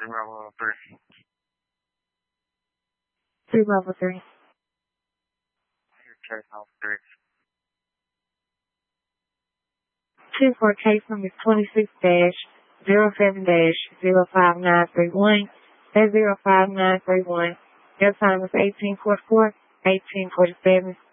Bravo 3. 3 Bravo 3. Your case number 3. 2-4 case number 26-07-05931. That's 05931. Your time is 1844, 1847.